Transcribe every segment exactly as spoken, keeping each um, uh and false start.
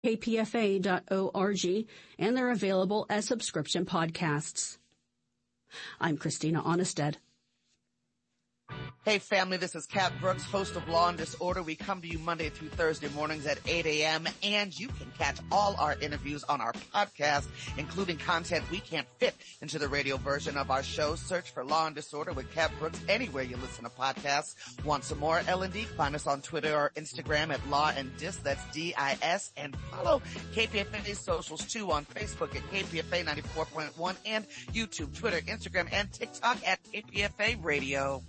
K P F A dot org, and they're available as subscription podcasts. I'm Christina Onnested. Hey family, this is Kat Brooks, host of Law and Disorder. We come to you Monday through Thursday mornings at eight a.m. and you can catch all our interviews on our podcast, including content we can't fit into the radio version of our show. Search for Law and Disorder with Kat Brooks anywhere you listen to podcasts. Want some more L and D? Find us on Twitter or Instagram at Law and Dis, that's D I S, and follow K P F A socials too on Facebook at K P F A ninety-four point one and YouTube, Twitter, Instagram, and TikTok at K P F A Radio.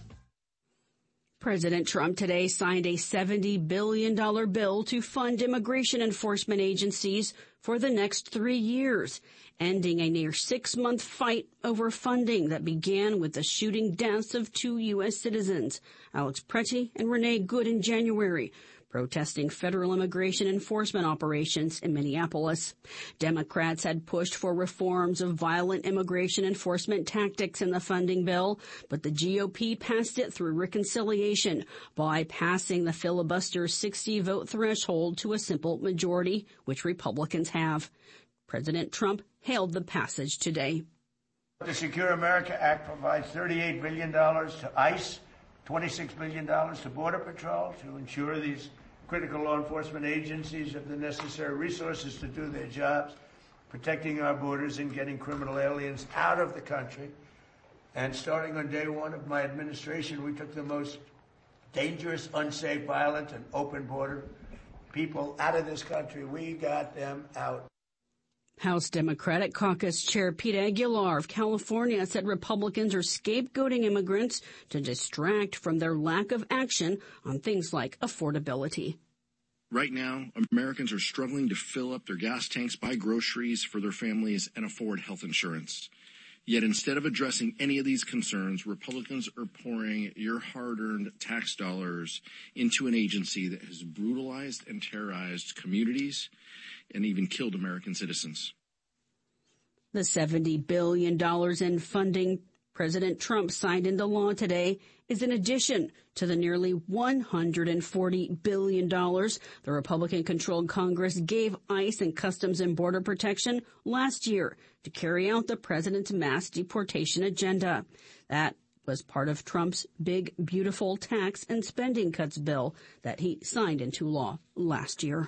President Trump today signed a seventy billion dollars bill to fund immigration enforcement agencies for the next three years, ending a near six-month fight over funding that began with the shooting deaths of two U S citizens, Alex Pretty and Renee Good, in January, protesting federal immigration enforcement operations in Minneapolis. Democrats had pushed for reforms of violent immigration enforcement tactics in the funding bill, but the G O P passed it through reconciliation, bypassing the filibuster's sixty-vote threshold to a simple majority, which Republicans have. President Trump hailed the passage today. The Secure America Act provides thirty-eight billion dollars to ICE, twenty-six billion dollars to Border Patrol to ensure these critical law enforcement agencies have the necessary resources to do their jobs, protecting our borders and getting criminal aliens out of the country. And starting on day one of my administration, we took the most dangerous, unsafe, violent, and open border people out of this country. We got them out. House Democratic Caucus Chair Pete Aguilar of California said Republicans are scapegoating immigrants to distract from their lack of action on things like affordability. Right now, Americans are struggling to fill up their gas tanks, buy groceries for their families, and afford health insurance. Yet instead of addressing any of these concerns, Republicans are pouring your hard-earned tax dollars into an agency that has brutalized and terrorized communities and even killed American citizens. The seventy billion dollars in funding President Trump signed into law today is in addition to the nearly one hundred forty billion dollars the Republican-controlled Congress gave ICE and Customs and Border Protection last year to carry out the president's mass deportation agenda. That was part of Trump's big, beautiful tax and spending cuts bill that he signed into law last year.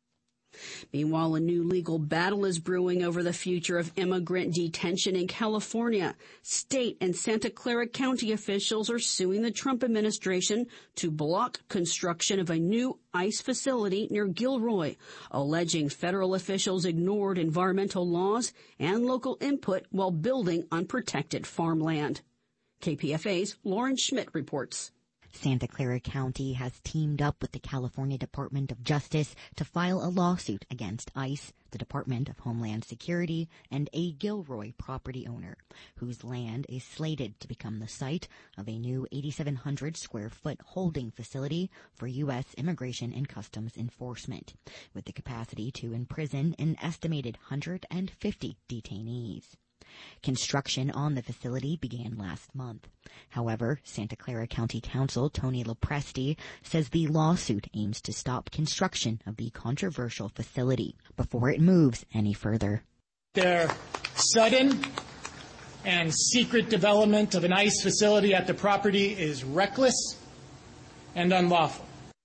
Meanwhile, a new legal battle is brewing over the future of immigrant detention in California. State and Santa Clara County officials are suing the Trump administration to block construction of a new ICE facility near Gilroy, alleging federal officials ignored environmental laws and local input while building on protected farmland. K P F A's Lauren Schmidt reports. Santa Clara County has teamed up with the California Department of Justice to file a lawsuit against ICE, the Department of Homeland Security, and a Gilroy property owner, whose land is slated to become the site of a new eighty-seven hundred square foot holding facility for U S Immigration and Customs Enforcement, with the capacity to imprison an estimated one hundred fifty detainees. Construction on the facility began last month. However, Santa Clara County Counsel Tony Lopresti says the lawsuit aims to stop construction of the controversial facility before it moves any further. Their sudden and secret development of an ICE facility at the property is reckless and unlawful.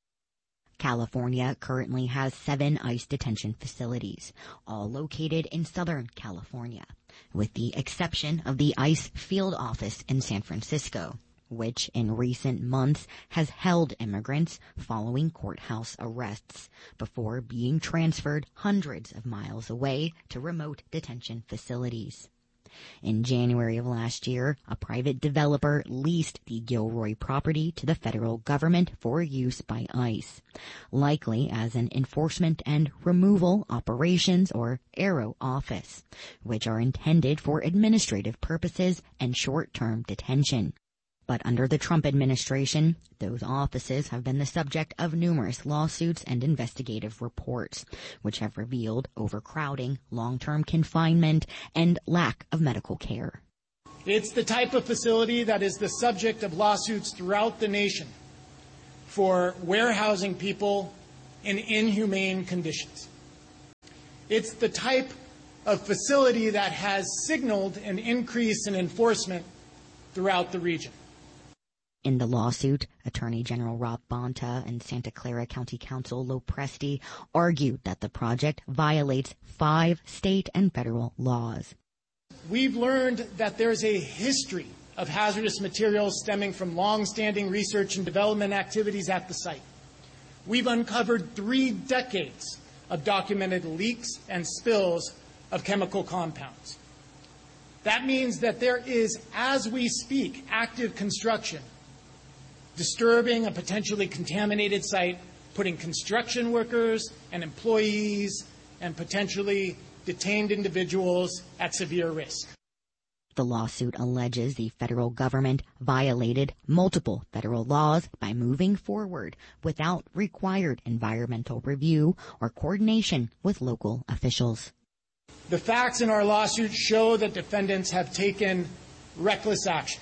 California currently has seven ICE detention facilities, all located in Southern California, with the exception of the ICE field office in San Francisco, which in recent months has held immigrants following courthouse arrests before being transferred hundreds of miles away to remote detention facilities. In January of last year, a private developer leased the Gilroy property to the federal government for use by ICE, likely as an enforcement and removal operations or ARROW office, which are intended for administrative purposes and short-term detention. But under the Trump administration, those offices have been the subject of numerous lawsuits and investigative reports, which have revealed overcrowding, long-term confinement, and lack of medical care. It's the type of facility that is the subject of lawsuits throughout the nation for warehousing people in inhumane conditions. It's the type of facility that has signaled an increase in enforcement throughout the region. In the lawsuit, Attorney General Rob Bonta and Santa Clara County Counsel Lo Presti argued that the project violates five state and federal laws. We've learned that there's a history of hazardous materials stemming from long-standing research and development activities at the site. We've uncovered three decades of documented leaks and spills of chemical compounds. That means that there is, as we speak, active construction, disturbing a potentially contaminated site, putting construction workers and employees and potentially detained individuals at severe risk. The lawsuit alleges the federal government violated multiple federal laws by moving forward without required environmental review or coordination with local officials. The facts in our lawsuit show that defendants have taken reckless action.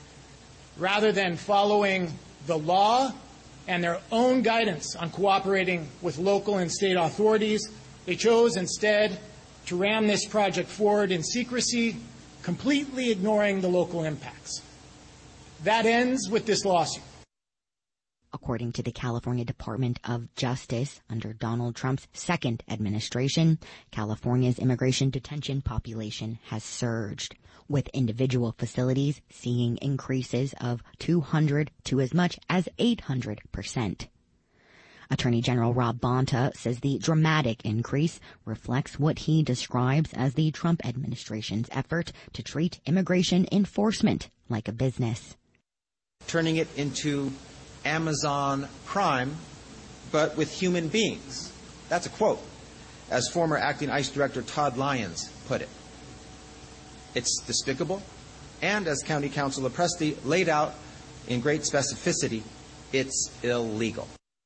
Rather than following the law and their own guidance on cooperating with local and state authorities, they chose instead to ram this project forward in secrecy, completely ignoring the local impacts. That ends with this lawsuit. According to the California Department of Justice, under Donald Trump's second administration, California's immigration detention population has surged, with individual facilities seeing increases of two hundred to as much as eight hundred percent. Attorney General Rob Bonta says the dramatic increase reflects what he describes as the Trump administration's effort to treat immigration enforcement like a business. Turning it into Amazon Prime, but with human beings. That's a quote, as former acting ICE Director Todd Lyons put it. It's despicable, and as County Counsel Lo Presti laid out in great specificity, it's illegal.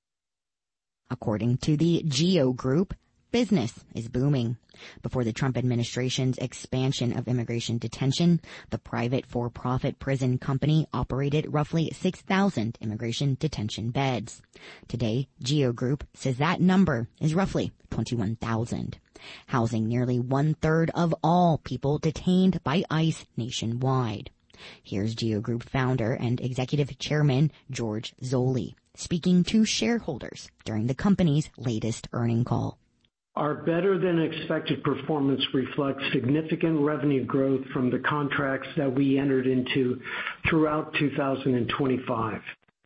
According to the GEO Group, business is booming. Before the Trump administration's expansion of immigration detention, the private for-profit prison company operated roughly six thousand immigration detention beds. Today, GEO Group says that number is roughly twenty-one thousand, housing nearly one-third of all people detained by ICE nationwide. Here's GEO Group founder and executive chairman George Zoley speaking to shareholders during the company's latest earning call. Our better-than-expected performance reflects significant revenue growth from the contracts that we entered into throughout two thousand twenty-five.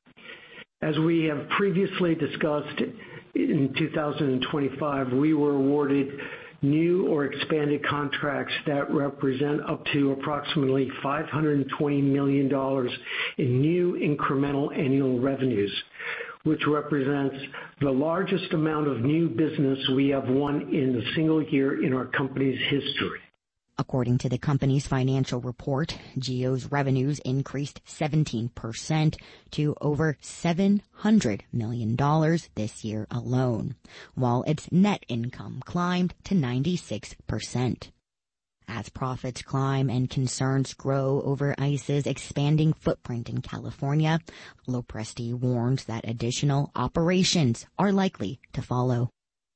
As we have previously discussed, in two thousand twenty-five, we were awarded new or expanded contracts that represent up to approximately five hundred twenty million dollars in new incremental annual revenues, which represents the largest amount of new business we have won in a single year in our company's history. According to the company's financial report, GEO's revenues increased seventeen percent to over seven hundred million dollars this year alone, while its net income climbed to ninety-six percent. As profits climb and concerns grow over ICE's expanding footprint in California, Lo Presti warns that additional operations are likely to follow.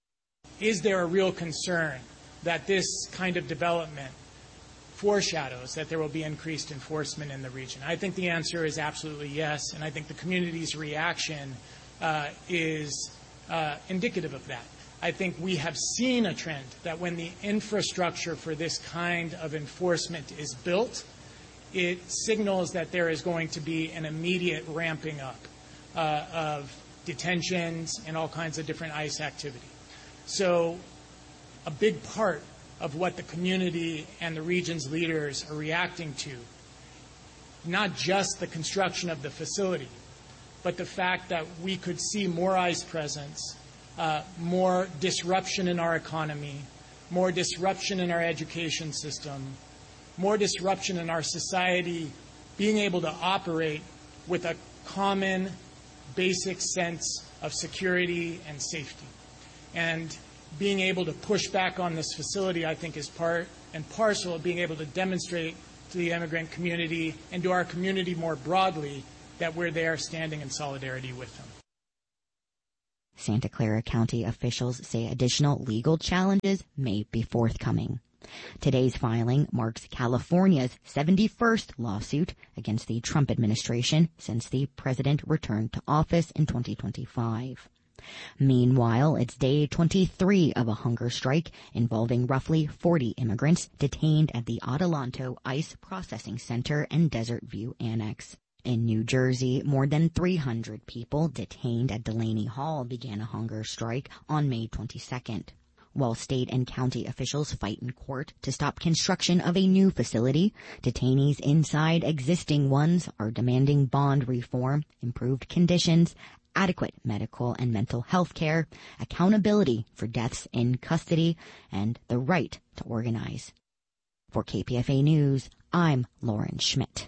Is there a real concern that this kind of development foreshadows that there will be increased enforcement in the region? I think the answer is absolutely yes, and I think the community's reaction uh, is uh, indicative of that. I think we have seen a trend that when the infrastructure for this kind of enforcement is built, it signals that there is going to be an immediate ramping up uh, of detentions and all kinds of different ICE activity. So a big part of what the community and the region's leaders are reacting to, not just the construction of the facility, but the fact that we could see more ICE presence, Uh, more disruption in our economy, more disruption in our education system, more disruption in our society, being able to operate with a common, basic sense of security and safety. And being able to push back on this facility, I think, is part and parcel of being able to demonstrate to the immigrant community and to our community more broadly that we're there standing in solidarity with them. Santa Clara County officials say additional legal challenges may be forthcoming. Today's filing marks California's seventy-first lawsuit against the Trump administration since the president returned to office in twenty twenty-five. Meanwhile, it's day twenty-three of a hunger strike involving roughly forty immigrants detained at the Adelanto ICE Processing Center and Desert View Annex. In New Jersey, more than three hundred people detained at Delaney Hall began a hunger strike on May twenty-second. While state and county officials fight in court to stop construction of a new facility, detainees inside existing ones are demanding bond reform, improved conditions, adequate medical and mental health care, accountability for deaths in custody, and the right to organize. For K P F A News, I'm Lauren Schmidt.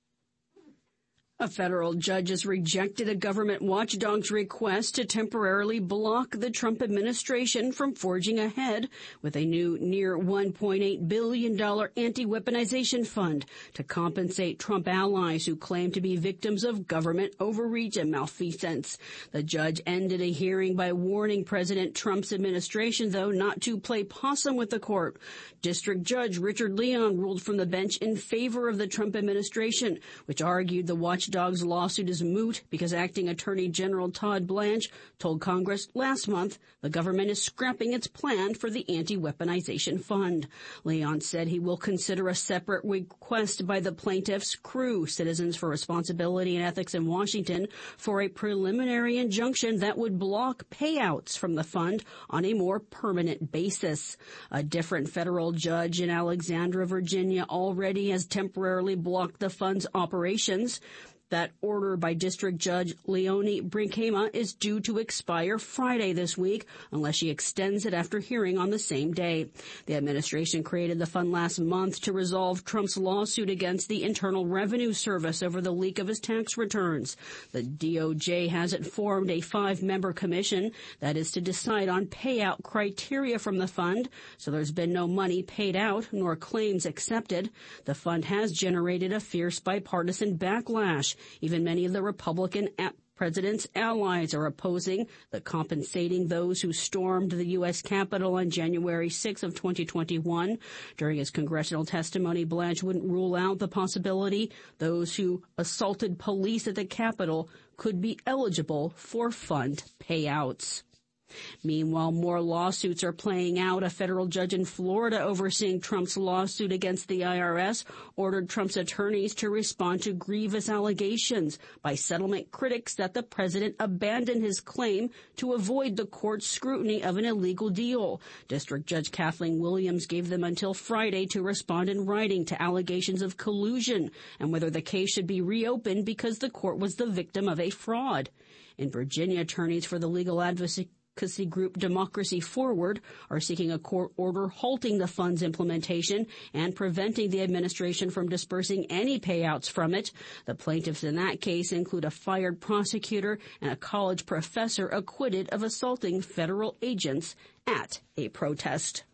A federal judge has rejected a government watchdog's request to temporarily block the Trump administration from forging ahead with a new near one point eight billion dollars anti-weaponization fund to compensate Trump allies who claim to be victims of government overreach and malfeasance. The judge ended a hearing by warning President Trump's administration, though, not to play possum with the court. District Judge Richard Leon ruled from the bench in favor of the Trump administration, which argued the watchdog Dog's lawsuit is moot because acting Attorney General Todd Blanche told Congress last month the government is scrapping its plan for the anti-weaponization fund. Leon said he will consider a separate request by the plaintiffs' crew, Citizens for Responsibility and Ethics in Washington, for a preliminary injunction that would block payouts from the fund on a more permanent basis. A different federal judge in Alexandria, Virginia, already has temporarily blocked the fund's operations. That order by District Judge Leonie Brinkema is due to expire Friday this week unless she extends it after hearing on the same day. The administration created the fund last month to resolve Trump's lawsuit against the Internal Revenue Service over the leak of his tax returns. The D O J hasn't formed a five-member commission that is to decide on payout criteria from the fund, so there's been no money paid out nor claims accepted. The fund has generated a fierce bipartisan backlash. Even many of the Republican president's allies are opposing the compensating those who stormed the U S Capitol on January sixth of twenty twenty-one. During his congressional testimony, Blanche wouldn't rule out the possibility those who assaulted police at the Capitol could be eligible for fund payouts. Meanwhile, more lawsuits are playing out. A federal judge in Florida overseeing Trump's lawsuit against the I R S ordered Trump's attorneys to respond to grievous allegations by settlement critics that the president abandoned his claim to avoid the court's scrutiny of an illegal deal. District Judge Kathleen Williams gave them until Friday to respond in writing to allegations of collusion and whether the case should be reopened because the court was the victim of a fraud. In Virginia, attorneys for the legal advocacy Advocacy group Democracy Forward are seeking a court order halting the fund's implementation and preventing the administration from dispersing any payouts from it. The plaintiffs in that case include a fired prosecutor and a college professor acquitted of assaulting federal agents at a protest.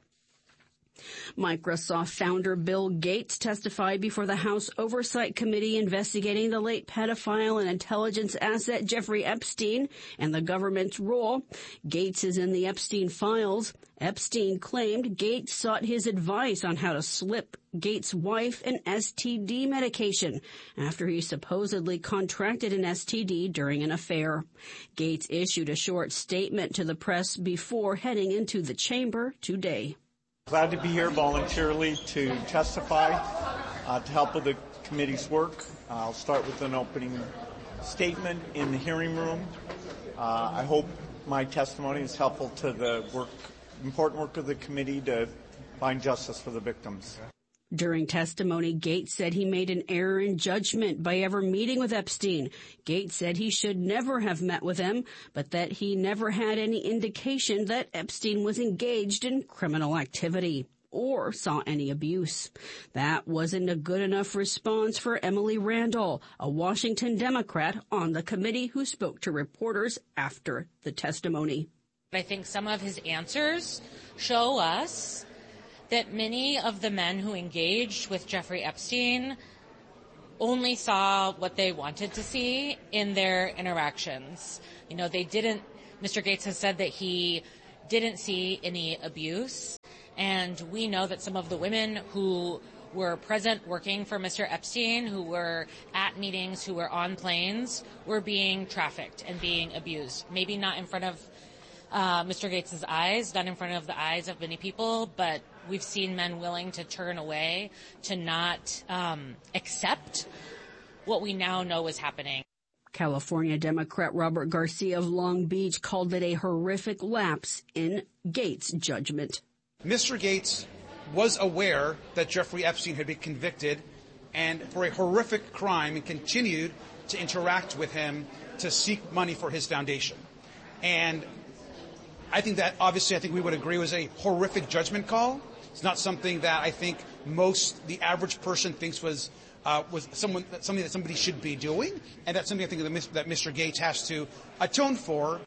Microsoft founder Bill Gates testified before the House Oversight Committee investigating the late pedophile and intelligence asset Jeffrey Epstein and the government's role. Gates is in the Epstein files. Epstein claimed Gates sought his advice on how to slip Gates' wife an S T D medication after he supposedly contracted an S T D during an affair. Gates issued a short statement to the press before heading into the chamber today. Glad to be here voluntarily to testify, uh, to help with the committee's work. Uh, I'll start with an opening statement in the hearing room. Uh, I hope my testimony is helpful to the work, important work of the committee to find justice for the victims. During testimony, Gates said he made an error in judgment by ever meeting with Epstein. Gates said he should never have met with him, but that he never had any indication that Epstein was engaged in criminal activity or saw any abuse. That wasn't a good enough response for Emily Randall, a Washington Democrat on the committee who spoke to reporters after the testimony. I think some of his answers show us that many of the men who engaged with Jeffrey Epstein only saw what they wanted to see in their interactions. You know, they didn't Mister Gates has said that he didn't see any abuse, and we know that some of the women who were present working for Mister Epstein, who were at meetings, who were on planes, were being trafficked and being abused. Maybe not in front of uh, Mister Gates' eyes, not in front of the eyes of many people, but we've seen men willing to turn away, to not um, accept what we now know is happening. California Democrat Robert Garcia of Long Beach called it a horrific lapse in Gates' judgment. Mister Gates was aware that Jeffrey Epstein had been convicted and for a horrific crime and continued to interact with him to seek money for his foundation. And I think that, obviously, I think we would agree was a horrific judgment call. It's not something that I think most, the average person thinks was uh, was someone something that somebody should be doing, and that's something I think that, that Mister Gates has to atone for.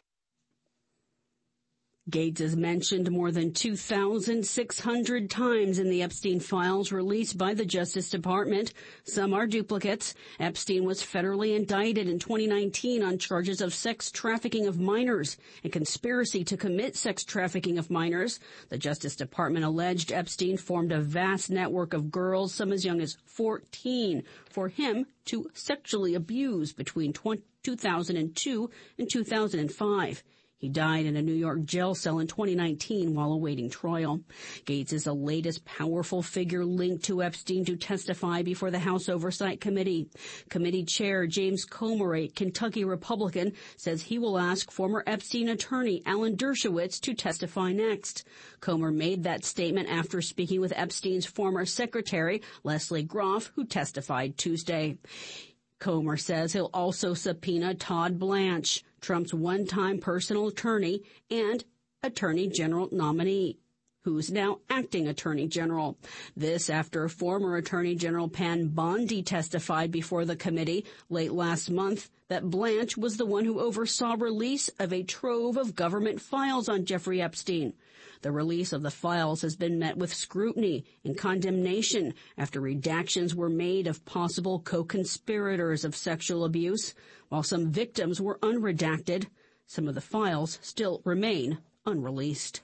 Gates is mentioned more than two thousand six hundred times in the Epstein files released by the Justice Department. Some are duplicates. Epstein was federally indicted in twenty nineteen on charges of sex trafficking of minors and conspiracy to commit sex trafficking of minors. The Justice Department alleged Epstein formed a vast network of girls, some as young as fourteen, for him to sexually abuse between two thousand two and two thousand five. He died in a New York jail cell in twenty nineteen while awaiting trial. Gates is the latest powerful figure linked to Epstein to testify before the House Oversight Committee. Committee Chair James Comer, a Kentucky Republican, says he will ask former Epstein attorney Alan Dershowitz to testify next. Comer made that statement after speaking with Epstein's former secretary, Leslie Groff, who testified Tuesday. Comer says he'll also subpoena Todd Blanche, Trump's one-time personal attorney and attorney general nominee, who's now acting attorney general. This after former attorney general Pam Bondi testified before the committee late last month that Blanche was the one who oversaw release of a trove of government files on Jeffrey Epstein. The release of the files has been met with scrutiny and condemnation after redactions were made of possible co-conspirators of sexual abuse. While some victims were unredacted, some of the files still remain unreleased.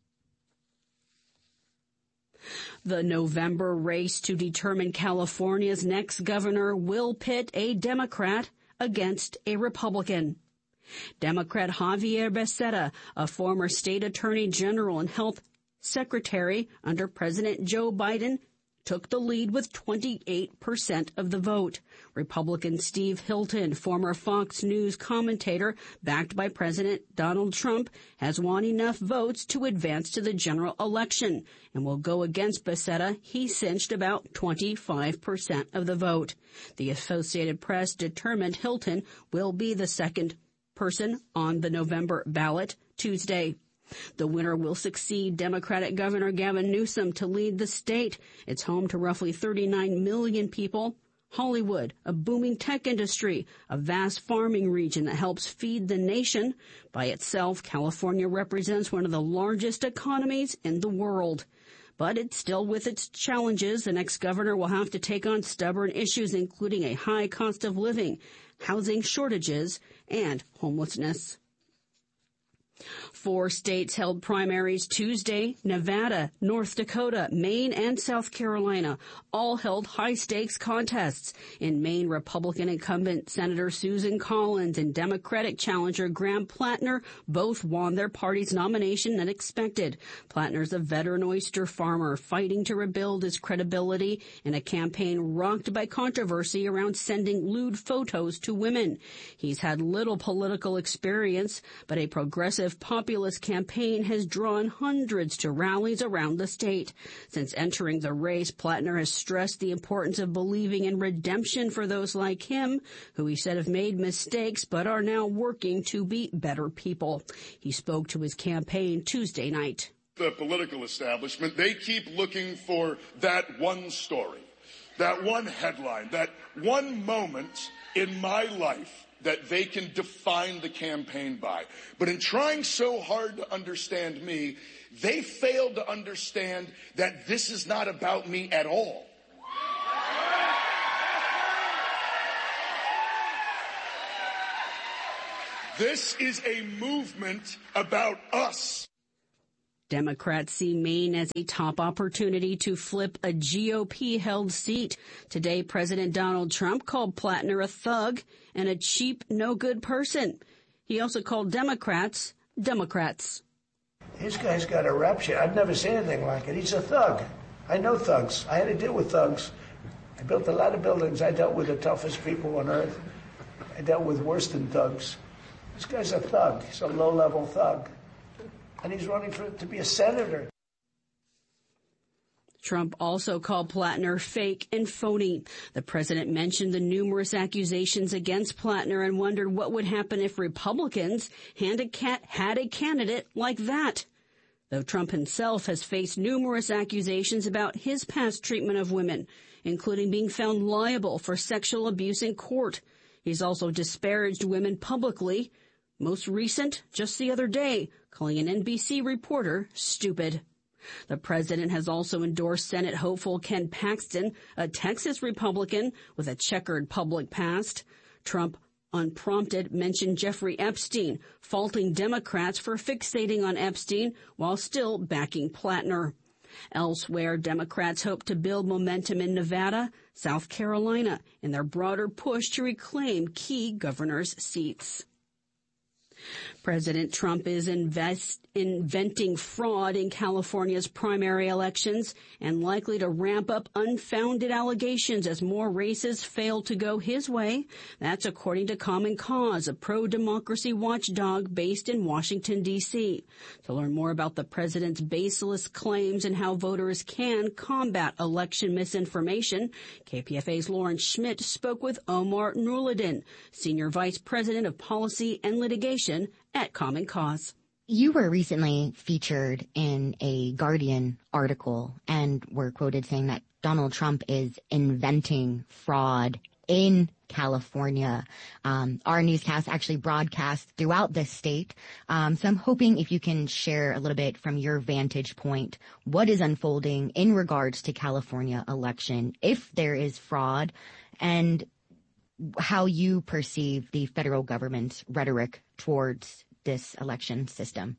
The November race to determine California's next governor will pit a Democrat against a Republican. Democrat Javier Becerra, a former state attorney general and health secretary under President Joe Biden, took the lead with twenty-eight percent of the vote. Republican Steve Hilton, former Fox News commentator backed by President Donald Trump, has won enough votes to advance to the general election and will go against Becerra. He cinched about twenty-five percent of the vote. The Associated Press determined Hilton will be the second person on the November ballot Tuesday. The winner will succeed Democratic Governor Gavin Newsom to lead the state. It's home to roughly thirty-nine million people. Hollywood, a booming tech industry, a vast farming region that helps feed the nation. By itself, California represents one of the largest economies in the world. But it's still with its challenges. The next governor will have to take on stubborn issues, including a high cost of living, housing shortages, and homelessness. Four states held primaries Tuesday. Nevada, North Dakota, Maine, and South Carolina all held high-stakes contests. In Maine, Republican incumbent Senator Susan Collins and Democratic challenger Graham Plattner both won their party's nomination as expected. Plattner's a veteran oyster farmer fighting to rebuild his credibility in a campaign rocked by controversy around sending lewd photos to women. He's had little political experience, but a progressive populist campaign has drawn hundreds to rallies around the state. Since entering the race, Plattner has stressed the importance of believing in redemption for those like him, who he said have made mistakes but are now working to be better people. He spoke to his campaign Tuesday night. The political establishment, they keep looking for that one story, that one headline, that one moment in my life that they can define the campaign by. But in trying so hard to understand me, they failed to understand that this is not about me at all. This is a movement about us. Democrats see Maine as a top opportunity to flip a G O P-held seat. Today, President Donald Trump called Plattner a thug and a cheap, no-good person. He also called Democrats Democrats. This guy's got a rap sheet. I've never seen anything like it. He's a thug. I know thugs. I had to deal with thugs. I built a lot of buildings. I dealt with the toughest people on earth. I dealt with worse than thugs. This guy's a thug. He's a low-level thug. And he's running for to be a senator. Trump also called Plattner fake and phony. The president mentioned the numerous accusations against Plattner and wondered what would happen if Republicans had a, cat, had a candidate like that. Though Trump himself has faced numerous accusations about his past treatment of women, including being found liable for sexual abuse in court. He's also disparaged women publicly. Most recent, just the other day, calling an N B C reporter stupid. The president has also endorsed Senate hopeful Ken Paxton, a Texas Republican with a checkered public past. Trump, unprompted, mentioned Jeffrey Epstein, faulting Democrats for fixating on Epstein while still backing Plattner. Elsewhere, Democrats hope to build momentum in Nevada, South Carolina, in their broader push to reclaim key governors' seats. President Trump is invest, inventing fraud in California's primary elections and likely to ramp up unfounded allegations as more races fail to go his way. That's according to Common Cause, a pro-democracy watchdog based in Washington, D C To learn more about the president's baseless claims and how voters can combat election misinformation, K P F A's Lauren Schmidt spoke with Omar Nuruddin, Senior Vice President of Policy and Litigation at Common Cause. You were recently featured in a Guardian article and were quoted saying that Donald Trump is inventing fraud in California. Um, our newscast actually broadcasts throughout the state. Um, so I'm hoping if you can share a little bit from your vantage point, what is unfolding in regards to California election, if there is fraud, and how you perceive the federal government's rhetoric towards this election system.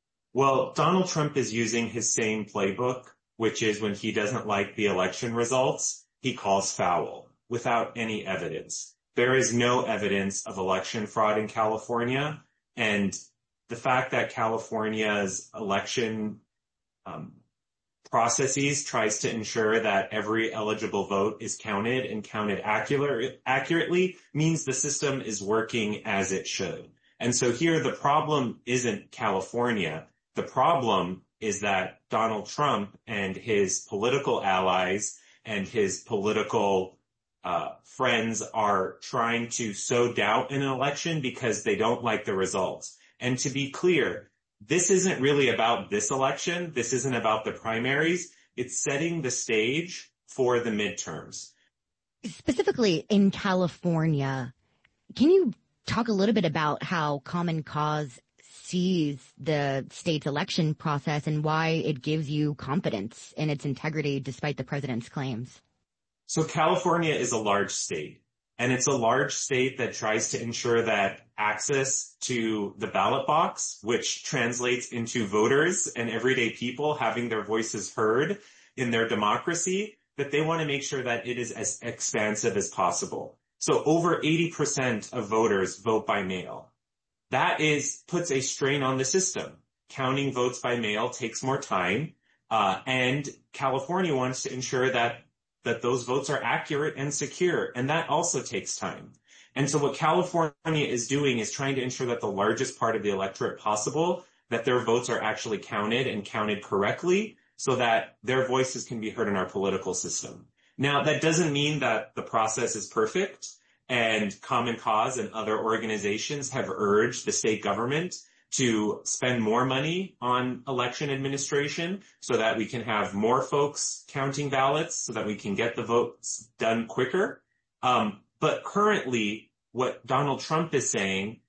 Well, Donald Trump is using his same playbook, which is when he doesn't like the election results, he calls foul without any evidence. There is no evidence of election fraud in California. And the fact that California's election um, processes tries to ensure that every eligible vote is counted and counted accurate, accurately means the system is working as it should. And so here the problem isn't California. The problem is that Donald Trump and his political allies and his political uh, friends are trying to sow doubt in an election because they don't like the results. And to be clear, this isn't really about this election. This isn't about the primaries. It's setting the stage for the midterms. Specifically in California, can you talk a little bit about how Common Cause sees the state's election process and why it gives you confidence in its integrity despite the president's claims? So California is a large state, and it's a large state that tries to ensure that access to the ballot box, which translates into voters and everyday people having their voices heard in their democracy, that they want to make sure that it is as expansive as possible. So over eighty percent of voters vote by mail. That is, puts a strain on the system. Counting votes by mail takes more time, uh, and California wants to ensure that that those votes are accurate and secure, and that also takes time. And so what California is doing is trying to ensure that the largest part of the electorate possible, that their votes are actually counted and counted correctly so that their voices can be heard in our political system. Now, that doesn't mean that the process is perfect, and Common Cause and other organizations have urged the state government to spend more money on election administration so that we can have more folks counting ballots, so that we can get the votes done quicker. Um, but currently, what Donald Trump is saying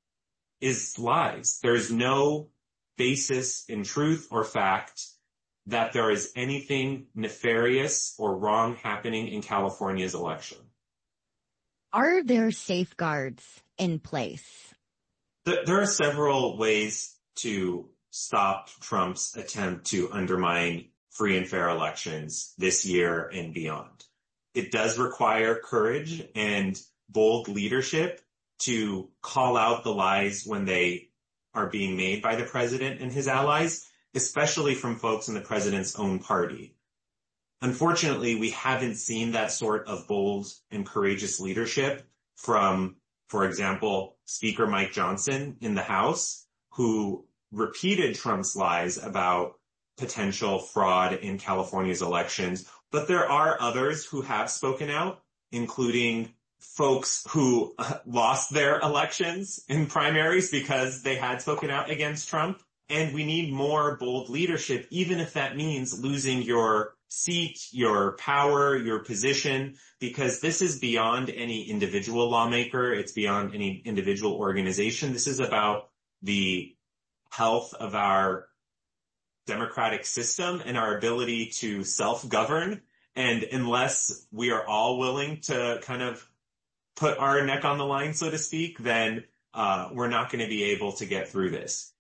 is lies. There's no basis in truth or fact that there is anything nefarious or wrong happening in California's election. Are there safeguards in place Th- there are several ways to stop Trump's attempt to undermine free and fair elections this year and beyond. It does require courage and bold leadership to call out the lies when they are being made by the president and his allies, especially from folks in the president's own party. Unfortunately, we haven't seen that sort of bold and courageous leadership from, for example, Speaker Mike Johnson in the House, who repeated Trump's lies about potential fraud in California's elections. But there are others who have spoken out, including folks who lost their elections in primaries because they had spoken out against Trump. And we need more bold leadership, even if that means losing your seat, your power, your position, because this is beyond any individual lawmaker. It's beyond any individual organization. This is about the health of our democratic system and our ability to self-govern. And unless we are all willing to kind of put our neck on the line, so to speak, then uh, we're not going to be able to get through this.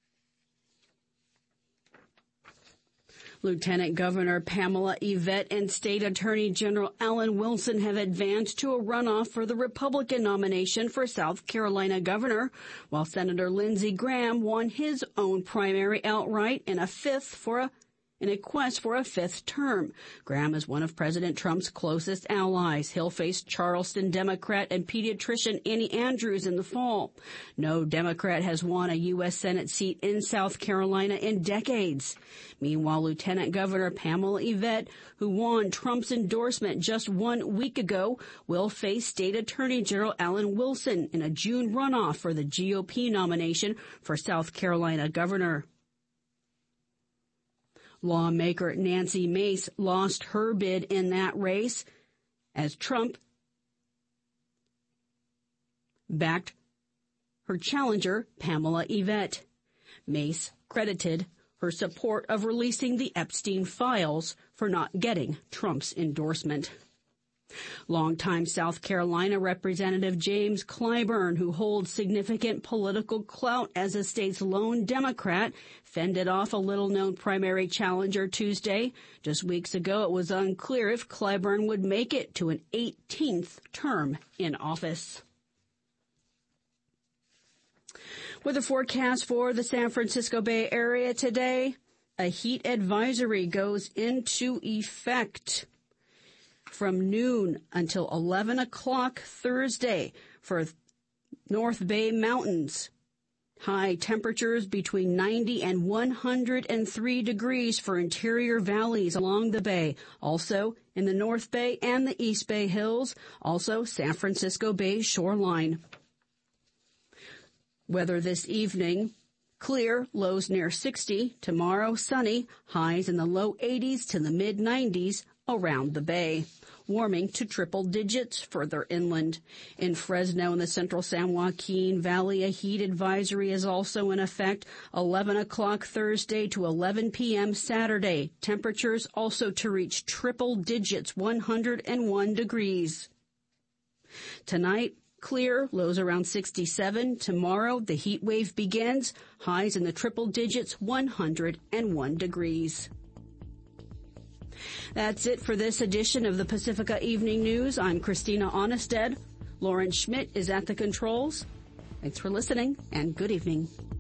Lieutenant Governor Pamela Yvette and State Attorney General Alan Wilson have advanced to a runoff for the Republican nomination for South Carolina governor, while Senator Lindsey Graham won his own primary outright in a fifth for a in a quest for a fifth term. Graham is one of President Trump's closest allies. He'll face Charleston Democrat and pediatrician Annie Andrews in the fall. No Democrat has won a U S Senate seat in South Carolina in decades. Meanwhile, Lieutenant Governor Pamela Yvette, who won Trump's endorsement just one week ago, will face State Attorney General Alan Wilson in a June runoff for the G O P nomination for South Carolina governor. Lawmaker Nancy Mace lost her bid in that race as Trump backed her challenger, Pamela Yvette. Mace credited her support of releasing the Epstein files for not getting Trump's endorsement. Longtime South Carolina Representative James Clyburn, who holds significant political clout as the state's lone Democrat, fended off a little-known primary challenger Tuesday. Just weeks ago, it was unclear if Clyburn would make it to an eighteenth term in office. With a forecast for the San Francisco Bay Area today, a heat advisory goes into effect from noon until eleven o'clock Thursday for North Bay Mountains. High temperatures between ninety and one hundred three degrees for interior valleys along the bay. Also in the North Bay and the East Bay Hills. Also San Francisco Bay shoreline. Weather this evening, clear, lows near sixty. Tomorrow, sunny, highs in the low eighties to the mid nineties around the bay. Warming to triple digits further inland. In Fresno and the central San Joaquin Valley, a heat advisory is also in effect, eleven o'clock Thursday to eleven p.m. Saturday. Temperatures also to reach triple digits, one hundred one degrees. Tonight, clear, lows around sixty-seven. Tomorrow, the heat wave begins, highs in the triple digits, one hundred one degrees. That's it for this edition of the Pacifica Evening News. I'm Christina Onnested. Lauren Schmidt is at the controls. Thanks for listening, and good evening.